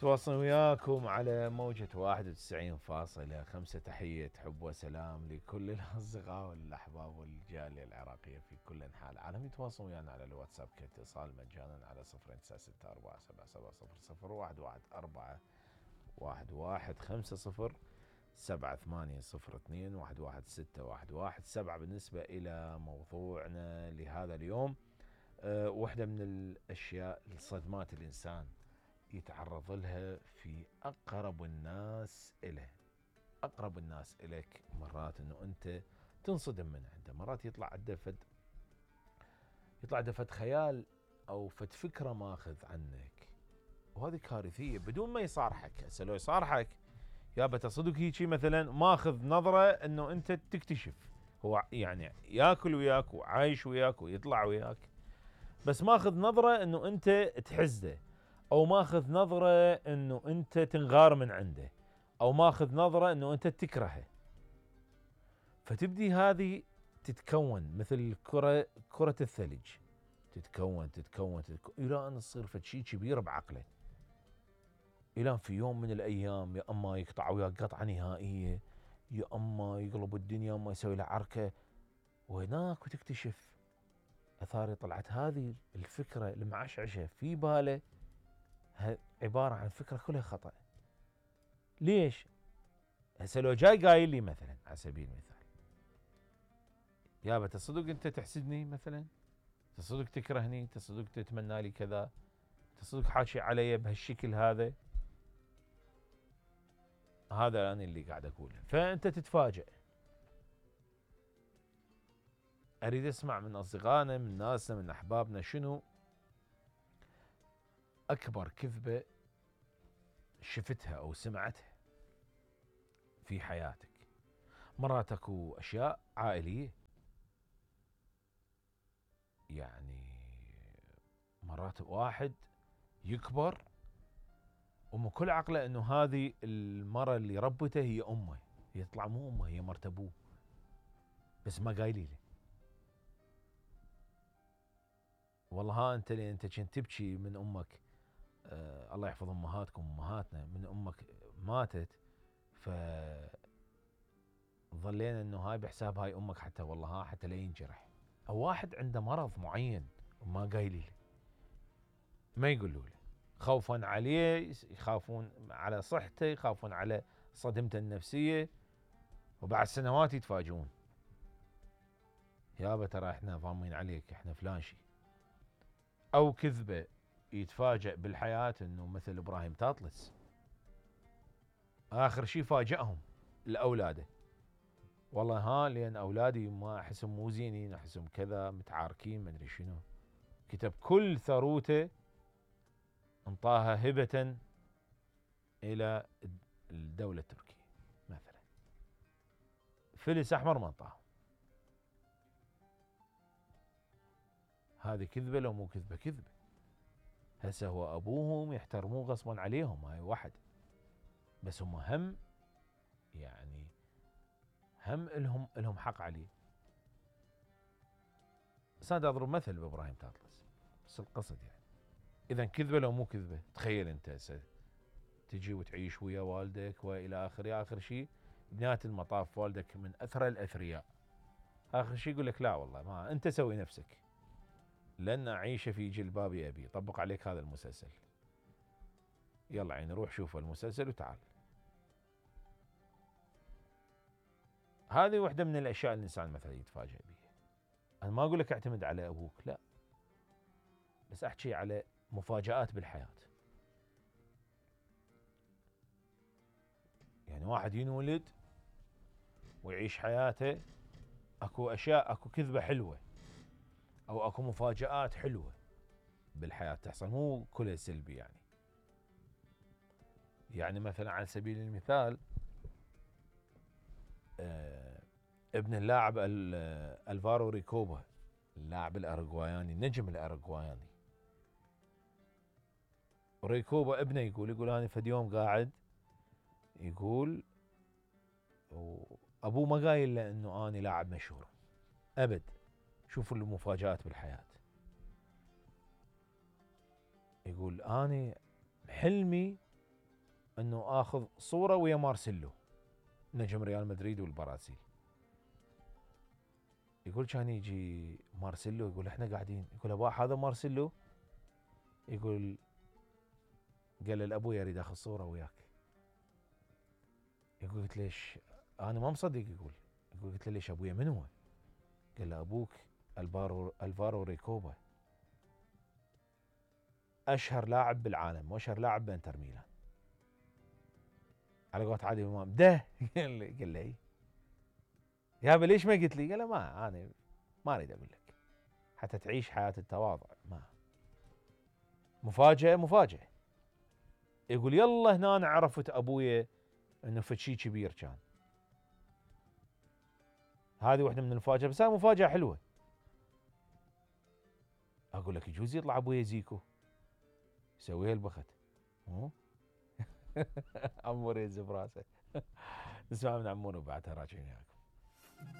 تواصل وياكم على موجة 91.5. تحية حب وسلام لكل الأصدقاء والأحباب والجالية العراقية في كل أنحاء العالم. يتواصلون ويانا على الواتساب كاتصال مجانا على 09647701150780211611. بالنسبة إلى موضوعنا لهذا اليوم، واحدة من الأشياء الصدمات الإنسان يتعرض لها في أقرب الناس إله. أقرب الناس إليك مرات أنه أنت تنصدم من عنده، مرات يطلع عنده فد خيال أو فد فكرة ماخذ عنك، وهذه كارثية بدون ما يصارحك. هسه لو يصارحك يابا صدق هيجي مثلا ماخذ نظرة أنه أنت تكتشف، هو يعني ياكل وياك وعايش وياك ويطلع وياك، بس ماخذ نظرة أنه أنت تحزده، او ماخذ نظرة انه انت تنغار من عنده، او ماخذ نظرة انه انت تكرهه. فتبدي هذه تتكون مثل كرة الثلج، تتكون الى ان تصير فد شيء كبير بعقله، الى في يوم من الايام يا اما يقطع وياك قطعة نهائية، يا اما يقلب الدنيا، يا اما يسوي له عركة، وهناك وتكتشف اثار طلعت هذه الفكرة المعشعشة في باله عبارة عن فكرة كلها خطأ. ليش؟ هسه لو جاي قايل لي مثلا على سبيل المثال، يابا تصدق انت تحسدني مثلا، تصدق تكرهني، تصدق تتمنى لي كذا، تصدق حاشي علي بهالشكل هذا انا اللي قاعد اقوله. فانت تتفاجئ. اريد اسمع من اصدقائنا، من ناسنا، من احبابنا، شنو اكبر كذبة شفتها او سمعتها في حياتك. مرات اكو اشياء عائلية، يعني مرات واحد يكبر ومن كل عقله انه هذه المرة اللي ربته هي امه، يطلع مو امه، هي مرت ابوه، بس ما قايلي له. والله ها انت اللي انت كنت تبكي من امك، الله يحفظ امهاتكم امهاتنا، من امك ماتت ف ظلينا انه هاي بحساب هاي امك، حتى والله ها حتى لا ينجرح. او واحد عنده مرض معين وما قايلي له، ما يقولوا له، خوفا عليه، يخافون على صحته، يخافون على صدمته النفسية، وبعد سنوات يتفاجئون، يابا ترى احنا ضامين عليك، احنا فلان شي. او كذبة يتفاجئ بالحياة انه مثل ابراهيم تاطلس، اخر شي فاجئهم لاولاده، والله ها لان اولادي ما احسهم مو زينين، احسهم كذا متعاركين، ما ادري شنو. كتب كل ثروته انطاها هبة الى الدولة التركية مثلا، فلس احمر ما انطاه. هذه كذبة لو مو كذبة؟ كذبة. هسه هو ابوهم يحترموه غصبا عليهم، هاي واحد، بس هم هم يعني هم لهم حق عليه. بس انا اضرب مثل بابراهيم تاطلس بس القصد يعني. اذا كذبة لو مو كذبة؟ تخيل انت تجي وتعيش ويا والدك والى اخره، اخر شيء بنهاية المطاف والدك من اثرى الاثرياء، اخر شيء يقول لك لا والله ما انت سوي نفسك، لن اعيش في جلباب ابي. طبق عليك هذا المسلسل، يلا عيني روح شوف المسلسل وتعال. هذه واحدة من الاشياء اللي الانسان مثلا يتفاجئ بها. انا ما اقول لك اعتمد على ابوك، لا، بس احكي على مفاجآت بالحياة. يعني واحد ينولد ويعيش حياته، اكو اشياء، اكو كذبة حلوة او اكو مفاجآت حلوة بالحياة تحصل، مو كله سلبي يعني. يعني مثلا على سبيل المثال، ابن اللاعب الفارو ريكوبا، اللاعب الأرجواياني، النجم الأرجواياني، ريكوبا ابنه يقول أنا فد يوم قاعد يقول أبوه ما قايل له أنه أنا لاعب مشهور أبد. شوفوا المفاجآت بالحياة. يقول أنا حلمي انه اخذ صوره ويا مارسيلو نجم ريال مدريد والبرازيل. يقول كان يجي مارسيلو يقول احنا قاعدين، يقول ابا هذا مارسيلو، يقول قال له لابوي اريد اخذ صوره وياك. يقول قلت ليش؟ انا ما مصدق. يقول قلت له ليش ابويا من هو؟ قال له ابوك الفارو ريكوبا، اشهر لاعب بالعالم واشهر لاعب بانتر ميلان. على قولة عادل امام ده قال له اي يابا ليش ما قلت لي؟ قال له ما انا ما اريد اقول لك حتى تعيش حياه التواضع. ما مفاجاه مفاجاه. يقول يلا هنا أنا عرفت ابويا انه فشي كبير كان. هذه واحده من المفاجاه، بس هاي مفاجاه حلوه. اقول لك يجوز يطلع ابويا زيكو يسويها البخت. عمور يهز براسه. نسمع من عمور وبعدها راجعين.